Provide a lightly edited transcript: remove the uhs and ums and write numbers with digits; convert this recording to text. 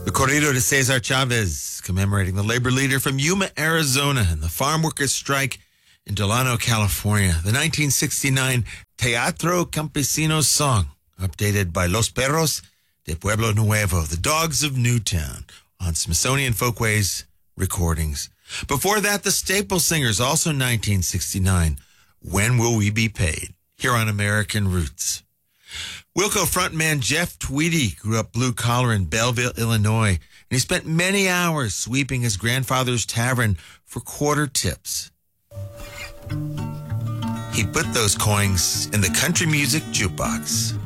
The Corrido de Cesar Chavez, commemorating the labor leader from Yuma, Arizona, and the farm workers' strike in Delano, California. The 1969 Teatro Campesino song, updated by Los Perros de Pueblo Nuevo, the Dogs of Newtown, on Smithsonian Folkways recordings. Before that, the Staple Singers, also 1969, When Will We Be Paid? Here on American Roots. Wilco frontman Jeff Tweedy grew up blue-collar in Belleville, Illinois, and he spent many hours sweeping his grandfather's tavern for quarter tips. He put those coins in the country music jukebox.